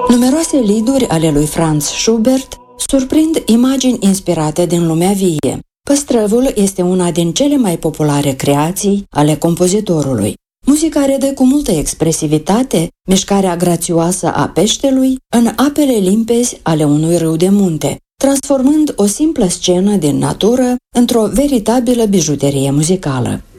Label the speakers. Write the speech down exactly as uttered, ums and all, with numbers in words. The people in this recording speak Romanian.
Speaker 1: Numeroase lieduri ale lui Franz Schubert surprind imagini inspirate din lumea vie. Păstrăvul este una din cele mai populare creații ale compozitorului. Muzica redă cu multă expresivitate mișcarea grațioasă a peștelui în apele limpezi ale unui râu de munte, transformând o simplă scenă din natură într-o veritabilă bijuterie muzicală.